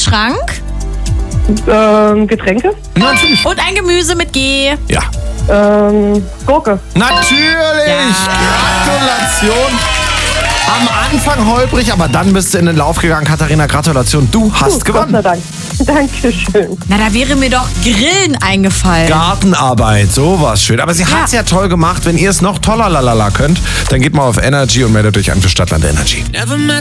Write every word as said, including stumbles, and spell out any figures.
Kühlschrank. Ähm, Getränke. Natürlich. Und ein Gemüse mit G. Ja. Ähm, Gurke. Natürlich! Ja. Gratulation! Am Anfang holprig, aber dann bist du in den Lauf gegangen, Katharina. Gratulation, du hast Gut, gewonnen. Gott sei Dank. Dankeschön. Na, da wäre mir doch Grillen eingefallen. Gartenarbeit, sowas schön. Aber sie Ja. hat's ja toll gemacht. Wenn ihr es noch toller lalala könnt, dann geht mal auf Energy und meldet euch an für Stadtland Energy. Never met